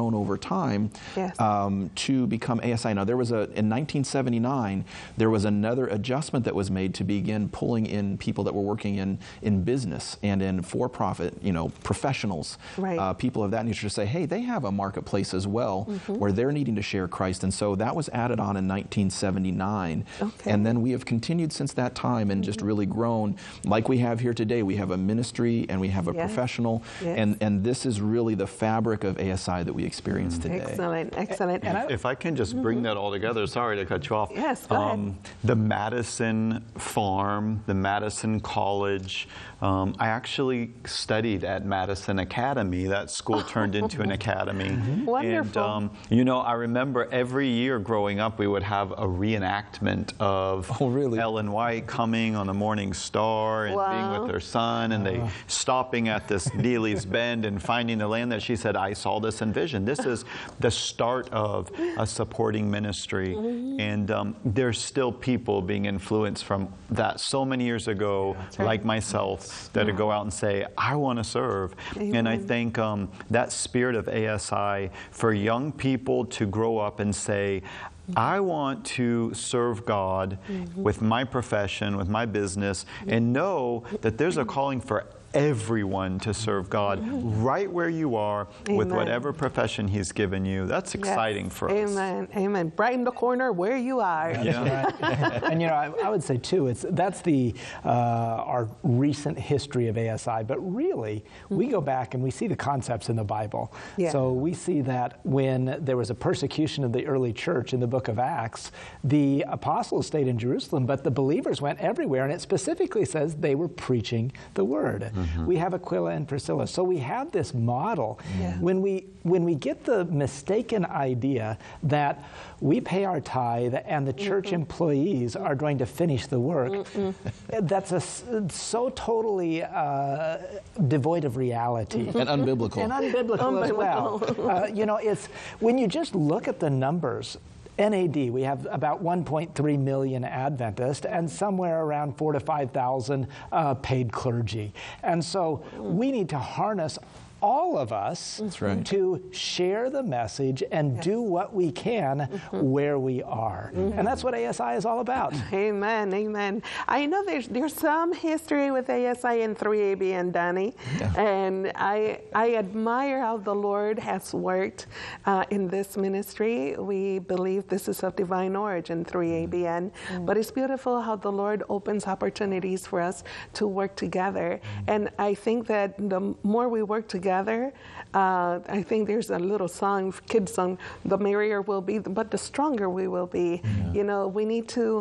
grown over time to become ASI. Now, there was in 1979, there was another adjustment that was made to begin pulling in people that were working in business and in for-profit, professionals, people of that nature, to say, hey, they have a marketplace as well where they're needing to share Christ. And so that was added on in 1979. Okay. And then we have continued since that time and just really grown like we have here today. We have a ministry and we have a professional, and this is really the fabric of ASI that we experience today. Excellent, excellent. And if I can just bring that all together, sorry to cut you off. Yes, go ahead. The Madison Farm, the Madison College, I actually studied at Madison Academy. That school turned into an academy. Wonderful. And, I remember every year growing up, we would have a reenactment of Ellen White coming on the Morning Star and being with her son, and they stopping at this Neely's Bend and finding the land that she said, I saw this in vision. This is the start of a supporting ministry. And there's still people being influenced from that so many years ago, like myself, that go out and say, I want to serve. And I think that spirit of ASI, for young people to grow up and say, I want to serve God with my profession, with my business, and know that there's a calling for everyone to serve God right where you are with whatever profession He's given you. That's exciting for us. Amen. Amen. Right in the corner where you are. Yeah. And I would say too, that's our recent history of ASI. But really, we go back and we see the concepts in the Bible. Yeah. So we see that when there was a persecution of the early church in the book of Acts, the apostles stayed in Jerusalem, but the believers went everywhere, and it specifically says they were preaching the word. We have Aquila and Priscilla. So we have this model. When we get the mistaken idea that we pay our tithe and the church employees are going to finish the work, that's so totally devoid of reality. And unbiblical. And unbiblical as well. It's when you just look at the numbers, NAD, we have about 1.3 million Adventists and somewhere around 4,000 to 5,000 paid clergy. And so we need to harness all of us to share the message and do what we can where we are. And that's what ASI is all about. Amen, amen. I know there's some history with ASI and 3ABN, Danny, and I admire how the Lord has worked in this ministry. We believe this is of divine origin, 3ABN, but it's beautiful how the Lord opens opportunities for us to work together. And I think that the more we work together, I think there's a little song, kid song, the merrier we'll be, but the stronger we will be. We need to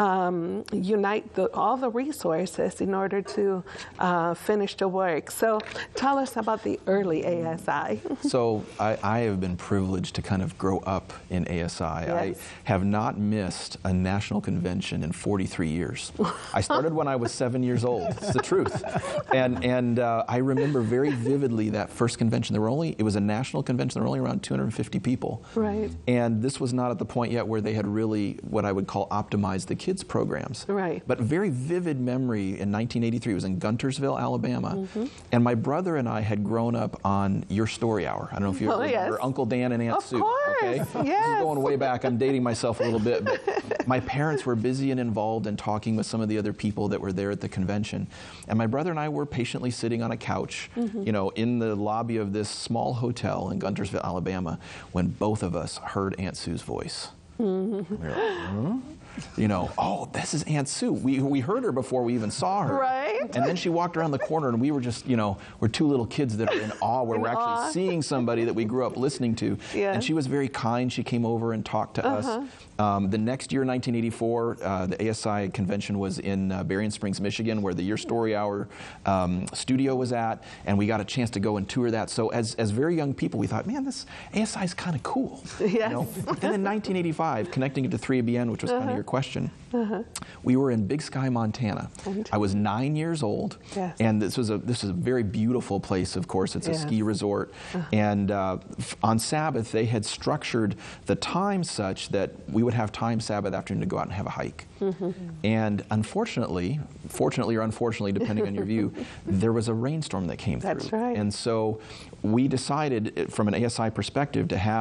unite all the resources in order to finish the work. So tell us about the early ASI. So I have been privileged to kind of grow up in ASI. I have not missed a national convention in 43 years. I started when I was 7 years old. It's the truth. And I remember very vividly that first convention. It was a national convention. There were only around 250 people. Right. And this was not at the point yet where they had really, what I would call, optimized the kids programs. Right. But very vivid memory in 1983. It was in Guntersville, Alabama. And my brother and I had grown up on Your Story Hour. I don't know if you remember Uncle Dan and Aunt Sue. Of course, okay? This is going way back. I'm dating myself a little bit. But my parents were busy and involved in talking with some of the other people that were there at the convention. And my brother and I were patiently sitting on a couch, in the lobby of this small hotel in Guntersville, Alabama, when both of us heard Aunt Sue's voice. We were like, oh, this is Aunt Sue. We heard her before we even saw her. Right. And then she walked around the corner, and we were just, we're two little kids that are in awe, where we're actually seeing somebody that we grew up listening to. Yeah. And she was very kind. She came over and talked to us. The next year, 1984, the ASI convention was in Berrien Springs, Michigan, where the Your Story Hour studio was at, and we got a chance to go and tour that. So as very young people, we thought, man, this ASI is kind of cool. Yes. And in 1985, connecting it to 3ABN, which was kind of your question. We were in Big Sky, Montana. I was 9 years old, and this was a very beautiful place. Of course, it's a ski resort, and on Sabbath they had structured the time such that we would have time Sabbath afternoon to go out and have a hike. And fortunately or unfortunately, depending on your view, there was a rainstorm that came through. That's right. And so we decided, from an ASI perspective, to have